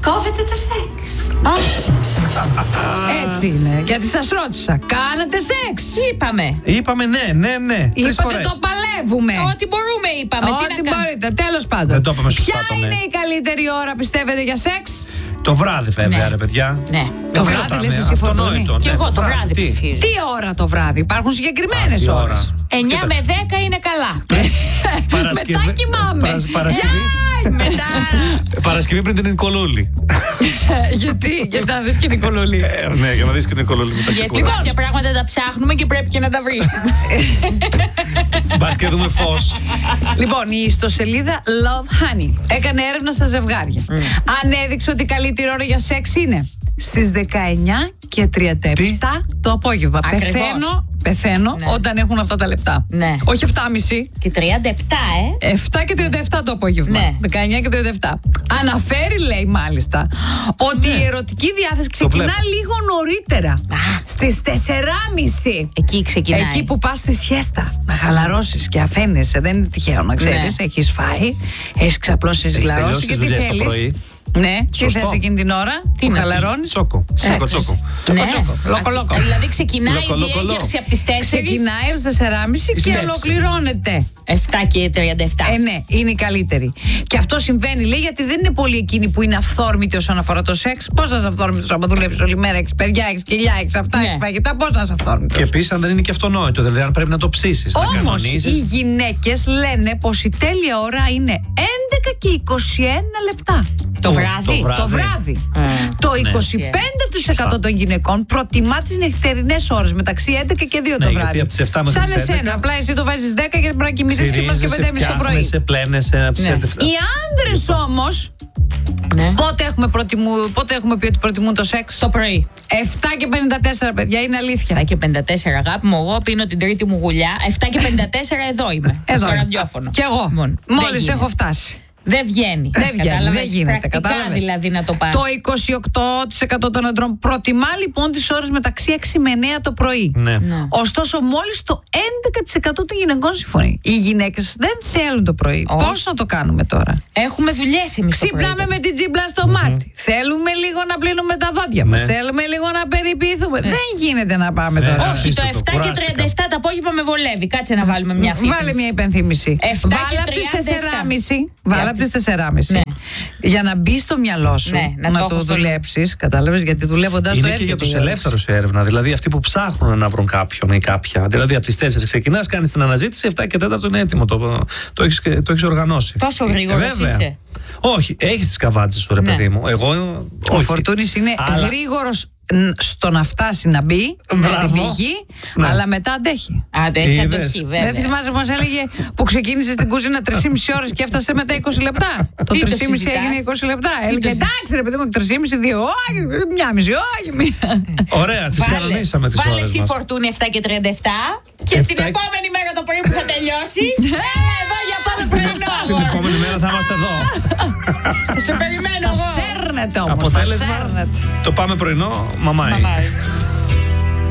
Κόβετε το σεξ. Έτσι είναι. Γιατί σας ρώτησα, κάνατε σεξ? Είπαμε ναι. Είπατε το παλεύουμε. Ό,τι μπορούμε είπαμε. Ό,τι μπορείτε, τέλος πάντων. Δεν το είπαμε σωστά. Ποια είναι η καλύτερη ώρα, πιστεύετε, για σεξ? Το βράδυ, βέβαια, Ναι. ρε παιδιά. Ναι. Το βράδυ, λες εσύ, συμφωνεί. Και εγώ το βράδυ ψηφίζω. Τι ώρα το βράδυ? Υπάρχουν συγκεκριμένες ώρες. 9 με 10 είναι καλά. Μετά κοιμάμαι. Μετά. Παρασκευή πριν την Νικολούλη. Γιατί να δεις και Νικολούλη. Ναι, για να δεις και την Νικολούλη μετά Γιατί ξεκουράσει. κάποια πράγματα τα ψάχνουμε και πρέπει και να τα βρίσκουμε. Μπας και δούμε φως. Λοιπόν, η ιστοσελίδα Love Honey έκανε έρευνα στα ζευγάρια. Ανέδειξε ότι η καλύτερη ώρα για σεξ είναι στις 19:37 το απόγευμα. Ακριβώς. Πεθαίνω Ναι. όταν έχουν αυτά τα λεπτά. Ναι. Όχι 7,5. Και 37, 7 και 37 το απόγευμα. Ναι. 19 και 37. Αναφέρει, λέει μάλιστα, ότι η ερωτική διάθεση ξεκινά βλέπω. λίγο νωρίτερα. Στις 4,5. Εκεί ξεκινάει. Εκεί που πας στη σιέστα, να χαλαρώσεις και αφαίνεσαι. Δεν είναι τυχαίο να ξέρεις. Ναι. Έχεις φάει, έχεις ξαπλώσει, έχεις Έχεις γλαρώσει τελειώσει και τις τι δουλειές το θέλεις. πρωί. Ναι, τι Σωστό. θες εκείνη την ώρα που να χαλαρώνεις? Τσόκο. Τσόκο. Ναι. Λοκολόκο. Δηλαδή ξεκινάει η Λοκολόκο. διέγερση από τις 4. Ξεκινάει από τις 4,5 και Συνέψη. ολοκληρώνεται. 7 και 37. Ναι, είναι η καλύτερη. Και αυτό συμβαίνει, λέει, γιατί δεν είναι πολλοί εκείνοι που είναι αυθόρμητοι όσον αφορά το σεξ. Πώς να είσαι αυθόρμητος άμα δουλεύεις όλη μέρα, έχεις παιδιά, έχεις κοιλιά, έχεις αυτά, Ναι. έχεις φαγητά, πώς να είσαι αυθόρμητος? Και επίσης αν δεν είναι και αυτονόητο, δηλαδή αν πρέπει να το ψήσεις, να Όμως οι κανονίσεις. γυναίκες λένε πως η τέλεια ώρα είναι 11 και 21 λεπτά. Το βράδυ. Το βράδυ. Το 25% των γυναικών προτιμά τις νυχτερινές ώρες μεταξύ 11 και 2 το Ναι, βράδυ. γιατί από τις 7 μέχρι Σαν τις 11. εσένα. Απλά εσύ το βάζεις 10 και πρέπει να κοιμηθείς και πας και 5,5 το πρωί. φτιάχνεσαι, πλένεσαι από τις Ναι. 11. Οι άντρες όμως, Ναι. πότε έχουμε πει ότι προτιμούν το σεξ? Το πρωί. 7 και 54, παιδιά, είναι αλήθεια. 7 και 54, αγάπη μου. Εγώ πίνω την τρίτη μου γουλιά. 7 και 54 εδώ είμαι. Εδώ Στο είμαι. ραδιόφωνο. Κι εγώ. Λοιπόν, Μόλις δεν γίνεται. έχω φτάσει. Δεν βγαίνει. Δεν βγαίνει, Κατάλαβες, δεν γίνεται. πρακτικά Κατάλαβες. δηλαδή να το πάρει. Το 28% των αντρών προτιμά λοιπόν τις ώρες μεταξύ 6 με 9 το πρωί. Ναι. Ωστόσο, μόλις το 11% των γυναικών συμφωνεί. Οι γυναίκες δεν θέλουν το πρωί. Όχι. Πώς να το κάνουμε τώρα? Έχουμε δουλειές εμείς το πρωί. Ξυπνάμε με την τζίμπλα στο μάτι. Θέλουμε λίγο να πλύνουμε τα δόντια μας. Ναι. Θέλουμε λίγο να περιποιηθούμε. Δεν γίνεται να πάμε τώρα. Ναι. Όχι, Αφήστε το το, 7 και κουράστηκα. 37 το απόγευμα με βολεύει. Κάτσε να βάλουμε μια φύση. Βάλε μια υπενθύμηση. 7 Βάλε και από τις 37. 4,5. Βάλε από τις 4,5. Ναι. Για να μπει στο μυαλό σου, Ναι, να το το έχω στο δουλέψεις. Κατάλαβες, γιατί δουλεύοντας το Είναι και έρχεται για τους η ώρα. ελεύθερους η έρευνα. Δηλαδή αυτοί που ψάχνουν να βρουν κάποιον ή κάποια. Δηλαδή από τις 4 ξεκινάς, κάνεις την αναζήτηση, 7 και 4 είναι έτοιμο. Το έχεις οργανώσει. Τόσο γρήγορος Βέβαια. είσαι. Όχι, έχεις τις καβάτσες σου, ρε Ναι. παιδί μου. Εγώ. Ο όχι. Φορτούνης είναι Αλλά- γρήγορος στο να φτάσει να μπει, να την Μπράβο. πηγή, Ναι. αλλά μετά αντέχει. Άντε, έχει Είδες. αντοχή, Δεν βέβαια. θυμάσαι που μας έλεγε που ξεκίνησε στην κουζίνα 3,5 ώρες και έφτασε μετά 20 λεπτά. Το Τι το 3,5 συζητάς? έγινε 20 λεπτά. Έλεγε το εντάξει ρε παιδί μου, 3,5, 2, όχι, 1,5, όχι, 1. Ωραία, τις κανονίσαμε τις Βάλε ώρες εσύ μας. Φορτούνη 7 και 37 και 7 την και- επόμενη μέρα το πρωί που θα τελειώσεις έλα εδώ για πάμε πρωινό. Την επόμενη μέρα θα είμαστε εδώ. Σε περιμένω Θα εγώ. σέρνετε όμως, θα Αποτέλεσμα, σέρνετε. το πάμε πρωινό, μαμάι. Μαμάι.